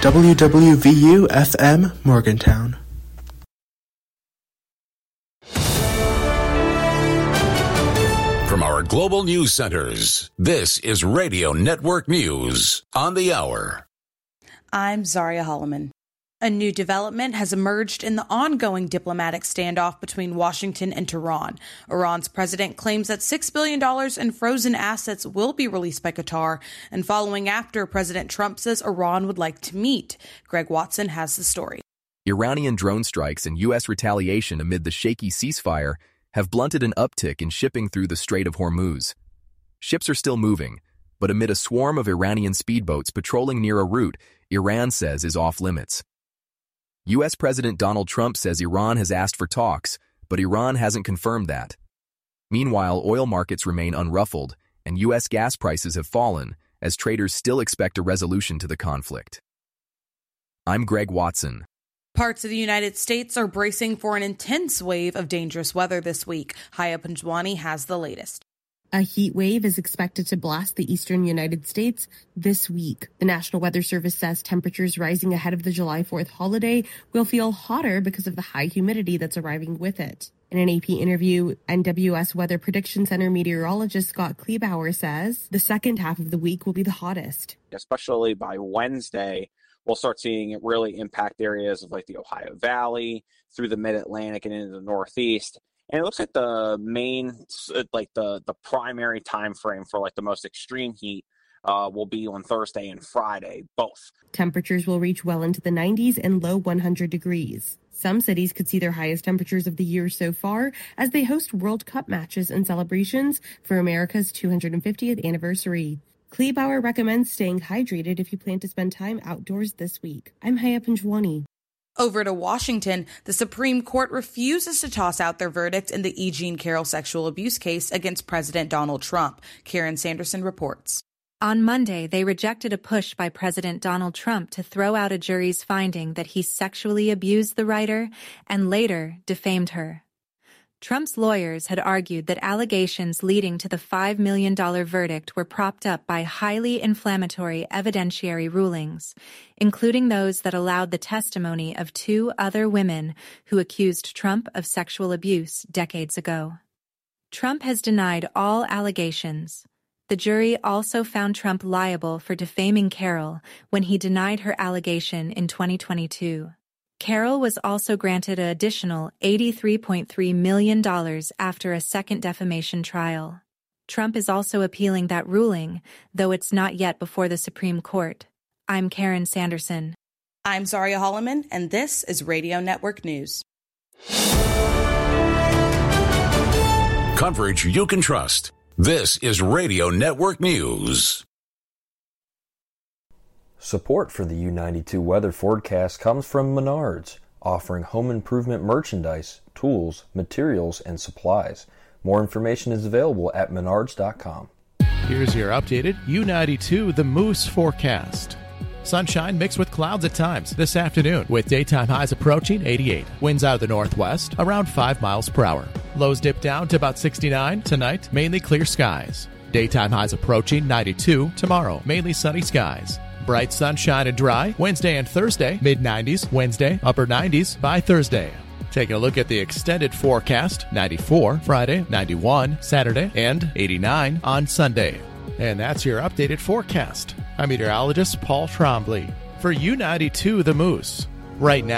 WWVU-FM Morgantown. From our global news centers, this is Radio Network News on the hour. I'm Zaria Holloman. A new development has emerged in the ongoing diplomatic standoff between Washington and Tehran. Iran's president claims that $6 billion in frozen assets will be released by Qatar, and following after, President Trump says Iran would like to meet. Greg Watson has the story. Iranian drone strikes and U.S. retaliation amid the shaky ceasefire have blunted an uptick in shipping through the Strait of Hormuz. Ships are still moving, but amid a swarm of Iranian speedboats patrolling near a route Iran says is off-limits. U.S. President Donald Trump says Iran has asked for talks, but Iran hasn't confirmed that. Meanwhile, oil markets remain unruffled, and U.S. gas prices have fallen, as traders still expect a resolution to the conflict. I'm Greg Watson. Parts of the United States are bracing for an intense wave of dangerous weather this week. Haya Panjwani has the latest. A heat wave is expected to blast the eastern United States this week. The National Weather Service says temperatures rising ahead of the July 4th holiday will feel hotter because of the high humidity that's arriving with it. In an AP interview, NWS Weather Prediction Center meteorologist Scott Kleebauer says the second half of the week will be the hottest. Especially by Wednesday, we'll start seeing it really impact areas of like the Ohio Valley, through the Mid-Atlantic and into the Northeast. And it looks like the main, like the primary time frame for like the most extreme heat will be on Thursday and Friday, both. Temperatures will reach well into the 90s and low 100 degrees. Some cities could see their highest temperatures of the year so far as they host World Cup matches and celebrations for America's 250th anniversary. Kleebauer recommends staying hydrated if you plan to spend time outdoors this week. I'm Haya Panjwani. Over to Washington, the Supreme Court refuses to toss out their verdict in the E. Jean Carroll sexual abuse case against President Donald Trump. Karen Sanderson reports. On Monday, they rejected a push by President Donald Trump to throw out a jury's finding that he sexually abused the writer and later defamed her. Trump's lawyers had argued that allegations leading to the $5 million verdict were propped up by highly inflammatory evidentiary rulings, including those that allowed the testimony of two other women who accused Trump of sexual abuse decades ago. Trump has denied all allegations. The jury also found Trump liable for defaming Carroll when he denied her allegation in 2022. Carroll was also granted an additional $83.3 million after a second defamation trial. Trump is also appealing that ruling, though it's not yet before the Supreme Court. I'm Karen Sanderson. I'm Zaria Holloman, and this is Radio Network News. Coverage you can trust. This is Radio Network News. Support for the U92 weather forecast comes from Menards, offering home improvement merchandise, tools, materials, and supplies. More information is available at menards.com. Here's your updated U92 The Moose forecast. Sunshine mixed with clouds at times this afternoon, with daytime highs approaching 88. Winds out of the northwest, around 5 miles per hour. Lows dip down to about 69 tonight, mainly clear skies. Daytime highs approaching 92 tomorrow, mainly sunny skies. Bright sunshine and dry Wednesday and Thursday, mid-90s Wednesday, upper 90s by Thursday. Taking a look at the extended forecast, 94 Friday, 91 Saturday, and 89 on Sunday. And that's your updated forecast. I'm meteorologist Paul Trombley for U92 The Moose. Right now,